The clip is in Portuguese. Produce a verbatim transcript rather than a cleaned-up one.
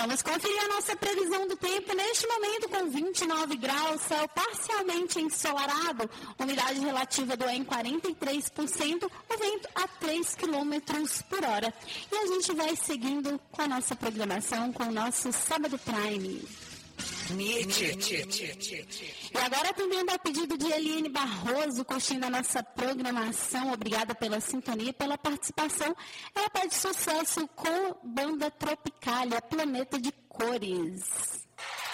Vamos conferir a nossa previsão do tempo neste momento com vinte e nove graus, céu parcialmente ensolarado, umidade relativa do ar em quarenta e três por cento, o vento a três quilômetros por hora. E a gente vai seguindo com a nossa programação, com o nosso Sábado Prime. E agora, atendendo ao pedido de Eliane Barroso, curtindo a nossa programação, obrigada pela sintonia e pela participação. Ela pede sucesso com Banda Tropicália, Planeta de Cores.